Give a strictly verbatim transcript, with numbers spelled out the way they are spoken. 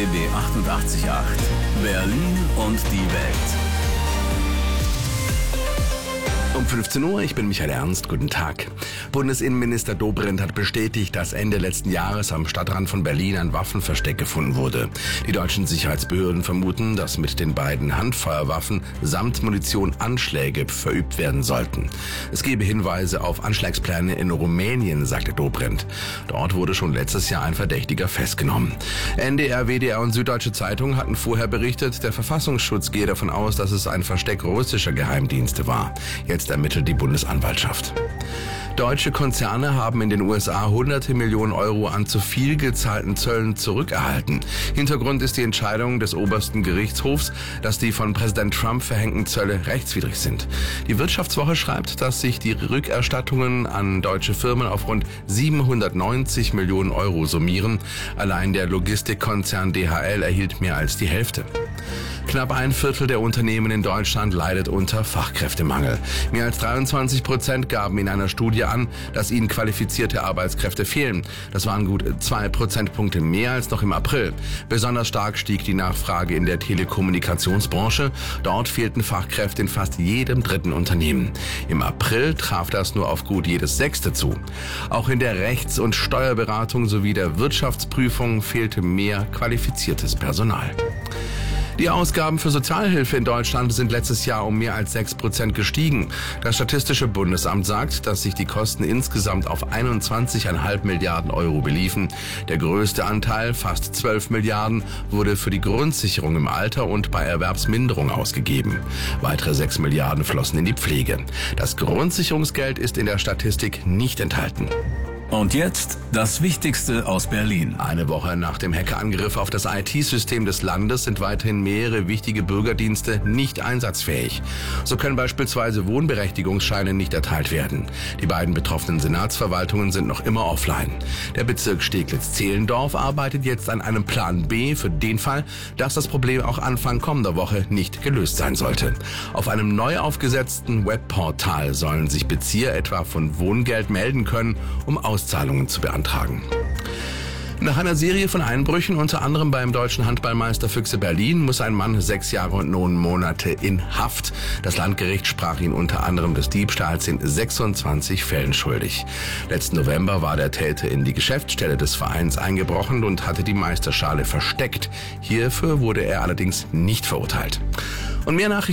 B B achtundachtzig Komma acht. Berlin und die Welt. Um fünfzehn Uhr, ich bin Michael Ernst, guten Tag. Bundesinnenminister Dobrindt hat bestätigt, dass Ende letzten Jahres am Stadtrand von Berlin ein Waffenversteck gefunden wurde. Die deutschen Sicherheitsbehörden vermuten, dass mit den beiden Handfeuerwaffen samt Munition Anschläge verübt werden sollten. Es gebe Hinweise auf Anschlagspläne in Rumänien, sagte Dobrindt. Dort wurde schon letztes Jahr ein Verdächtiger festgenommen. N D R, W D R und Süddeutsche Zeitung hatten vorher berichtet, der Verfassungsschutz gehe davon aus, dass es ein Versteck russischer Geheimdienste war. Jetzt ermittelt die Bundesanwaltschaft. Deutsche Konzerne haben in den U S A hunderte Millionen Euro an zu viel gezahlten Zöllen zurückerhalten. Hintergrund ist die Entscheidung des obersten Gerichtshofs, dass die von Präsident Trump verhängten Zölle rechtswidrig sind. Die Wirtschaftswoche schreibt, dass sich die Rückerstattungen an deutsche Firmen auf rund siebenhundertneunzig Millionen Euro summieren. Allein der Logistikkonzern D H L erhielt mehr als die Hälfte. Knapp ein Viertel der Unternehmen in Deutschland leidet unter Fachkräftemangel. Mehr als dreiundzwanzig Prozent gaben in einer Studie an, dass ihnen qualifizierte Arbeitskräfte fehlen. Das waren gut zwei Prozentpunkte mehr als noch im April. Besonders stark stieg die Nachfrage in der Telekommunikationsbranche. Dort fehlten Fachkräfte in fast jedem dritten Unternehmen. Im April traf das nur auf gut jedes sechste zu. Auch in der Rechts- und Steuerberatung sowie der Wirtschaftsprüfung fehlte mehr qualifiziertes Personal. Die Ausgaben für Sozialhilfe in Deutschland sind letztes Jahr um mehr als sechs Prozent gestiegen. Das Statistische Bundesamt sagt, dass sich die Kosten insgesamt auf einundzwanzig Komma fünf Milliarden Euro beliefen. Der größte Anteil, fast zwölf Milliarden, wurde für die Grundsicherung im Alter und bei Erwerbsminderung ausgegeben. Weitere sechs Milliarden flossen in die Pflege. Das Grundsicherungsgeld ist in der Statistik nicht enthalten. Und jetzt das Wichtigste aus Berlin. Eine Woche nach dem Hackerangriff auf das I T-System des Landes sind weiterhin mehrere wichtige Bürgerdienste nicht einsatzfähig. So können beispielsweise Wohnberechtigungsscheine nicht erteilt werden. Die beiden betroffenen Senatsverwaltungen sind noch immer offline. Der Bezirk Steglitz-Zehlendorf arbeitet jetzt an einem Plan B für den Fall, dass das Problem auch Anfang kommender Woche nicht gelöst sein sollte. Auf einem neu aufgesetzten Webportal sollen sich Bezieher etwa von Wohngeld melden können, um Auszahlungen zu beantragen. Nach einer Serie von Einbrüchen, unter anderem beim deutschen Handballmeister Füchse Berlin, muss ein Mann sechs Jahre und neun Monate in Haft. Das Landgericht sprach ihn unter anderem des Diebstahls in sechsundzwanzig Fällen schuldig. Letzten November war der Täter in die Geschäftsstelle des Vereins eingebrochen und hatte die Meisterschale versteckt. Hierfür wurde er allerdings nicht verurteilt. Und mehr Nachrichten